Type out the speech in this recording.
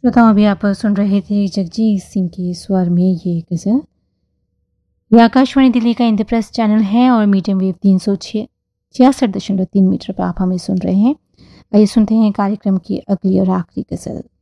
श्रोताओं, अभी आप सुन रहे थे जगजीत सिंह के स्वर में ये गज़ल। ये आकाशवाणी दिल्ली का इंद्रप्रस्थ चैनल है और मीडियम वेव 366.3 मीटर पर आप हमें सुन रहे हैं। आइए सुनते हैं कार्यक्रम की अगली और आखिरी गज़ल।